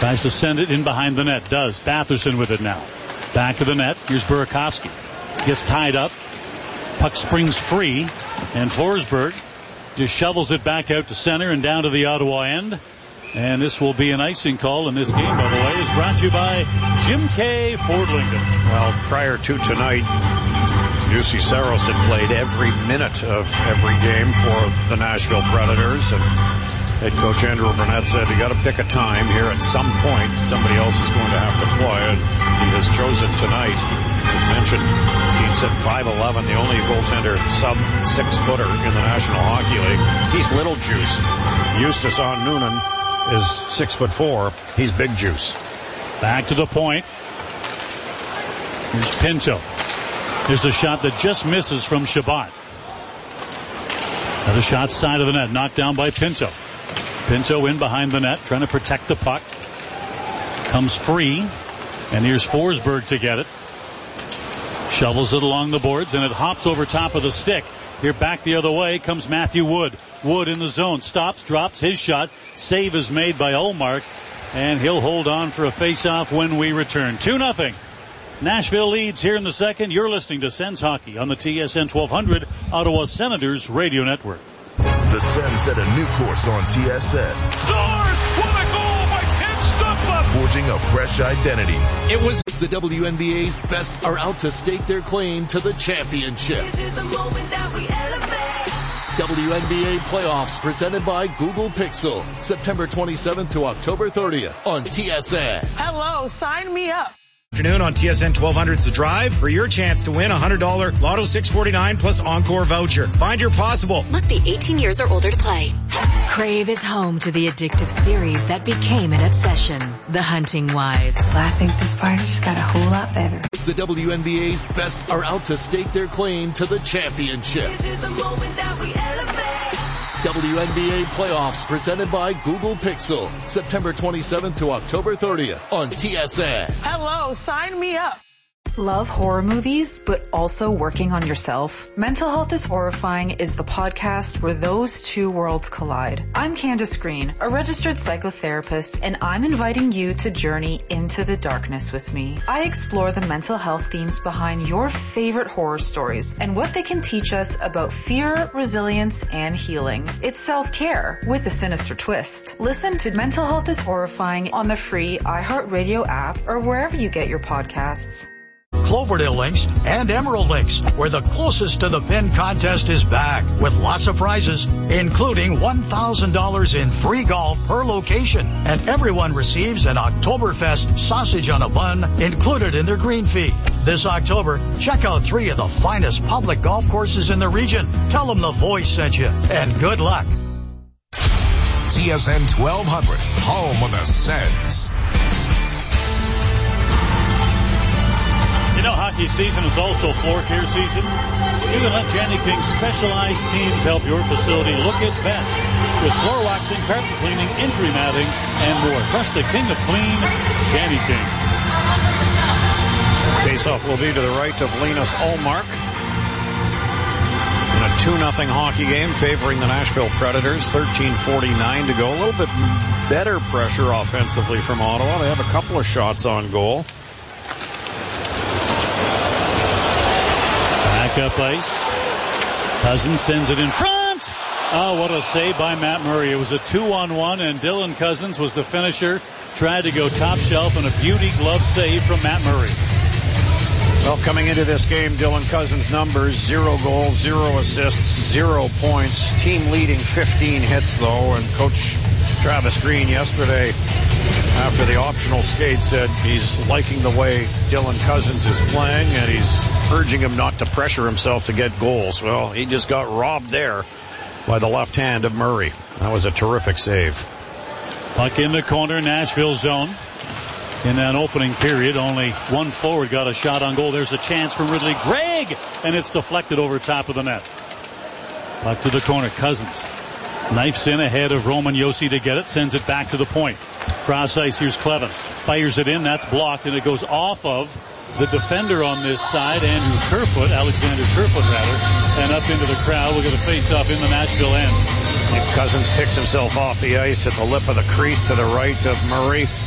Tries to send it in behind the net. Does. Batherson with it now. Back to the net. Here's Burakovsky. Gets tied up. Puck springs free. And Forsberg just shovels it back out to center and down to the Ottawa end. And this will be an icing call. And this game, by the way, is brought to you by Jim K. Fordlington. Well, prior to tonight, Jussi Saros had played every minute of every game for the Nashville Predators. And head coach Andrew Burnett said, you got to pick a time here. At some point, somebody else is going to have to play. And he has chosen tonight. As mentioned, he's at 5'11", the only goaltender sub 6-footer in the National Hockey League. He's little juice. Justus Noonan is 6'4". He's big juice. Back to the point. Here's Pinto. There's a shot that just misses from Shabbat. Another shot side of the net, knocked down by Pinto. Pinto in behind the net, trying to protect the puck. Comes free, and here's Forsberg to get it. Shovels it along the boards, and it hops over top of the stick. Here back the other way comes Matthew Wood. Wood in the zone. Stops, drops his shot. Save is made by Ullmark, and he'll hold on for a face-off when we return. 2-0. Nashville leads here in the second. You're listening to Sens Hockey on the TSN 1200 Ottawa Senators Radio Network. The Sens set a new course on TSN. Scores! What a goal by Tim Stutzla! Forging a fresh identity. It was the WNBA's best are out to stake their claim to the championship. This is the moment that we elevate. WNBA playoffs presented by Google Pixel. September 27th to October 30th on TSN. Hello, sign me up. Afternoon on TSN 1200's The Drive for your chance to win a $100 Lotto 649 plus Encore voucher. Find your possible. Must be 18 years or older to play. Crave is home to the addictive series that became an obsession, The Hunting Wives. I think this party just got a whole lot better. The WNBA's best are out to stake their claim to the championship. This is the moment that we elevate. WNBA playoffs presented by Google Pixel. September 27th to October 30th on TSN. Hello, sign me up. Love horror movies, but also working on yourself? Mental Health is Horrifying is the podcast where those two worlds collide. I'm Candace Green, a registered psychotherapist, and I'm inviting you to journey into the darkness with me. I explore the mental health themes behind your favorite horror stories and what they can teach us about fear, resilience, and healing. It's self-care with a sinister twist. Listen to Mental Health is Horrifying on the free iHeartRadio app or wherever you get your podcasts. Cloverdale Links and Emerald Links, where the closest to the pin contest is back with lots of prizes, including $1,000 in free golf per location. And everyone receives an Oktoberfest sausage on a bun included in their green fee. This October, check out 3 of the finest public golf courses in the region. Tell them the voice sent you, and good luck. TSN 1200, home of the Sens. You know, hockey season is also floor care season. You can let Janny King's specialized teams help your facility look its best with floor waxing, carpet cleaning, injury matting, and more. Trust the king of clean, Janny King. Face-off will be to the right of Linus Ullmark in a 2-0 hockey game favoring the Nashville Predators. 13:49 to go. A little bit better pressure offensively from Ottawa. They have a couple of shots on goal. Up ice. Cousins sends it in front. Oh, what a save by Matt Murray. It was a 2-on-1, and Dylan Cousins was the finisher. Tried to go top shelf, and a beauty glove save from Matt Murray. Well, coming into this game, Dylan Cousins' numbers: 0 goals, 0 assists, 0 points. Team leading 15 hits, though, and Coach Travis Green yesterday, after the optional skate, said he's liking the way Dylan Cousins is playing, and he's urging him not to pressure himself to get goals. Well, he just got robbed there by the left hand of Murray. That was a terrific save. Puck in the corner, Nashville zone. In that opening period, only one forward got a shot on goal. There's a chance from Ridley Gregg, and it's deflected over top of the net. Puck to the corner, Cousins knifes in ahead of Roman Josi to get it, sends it back to the point. Cross ice, here's Clevin. Fires it in, that's blocked, and it goes off of the defender on this side, Alexander Kerfoot rather, and up into the crowd. We'll get a face-off in the Nashville end. And Cousins picks himself off the ice at the lip of the crease to the right of Murray.